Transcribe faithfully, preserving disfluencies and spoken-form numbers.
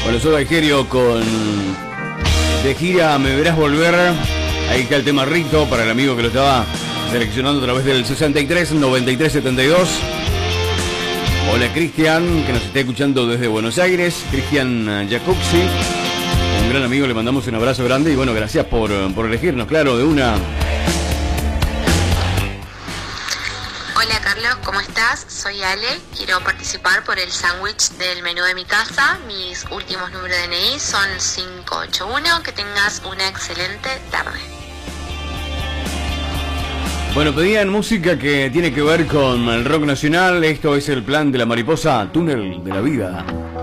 Bueno, soy Valgerio con De gira Me Verás Volver. Ahí está el tema Rito para el amigo que lo estaba seleccionando a través del sesenta y tres noventa y tres setenta y dos. Hola Cristian, que nos está escuchando desde Buenos Aires. Cristian Jacuzzi, un gran amigo, le mandamos un abrazo grande. Y bueno, gracias por, por elegirnos, claro, de una. Hola Carlos, ¿cómo estás? Soy Ale, quiero participar por el sándwich del menú de mi casa. Mis últimos números de D N I son cinco ocho uno. Que tengas una excelente tarde. Bueno, pedían música que tiene que ver con el rock nacional. Esto es el Plan de la Mariposa, Túnel de la Vida.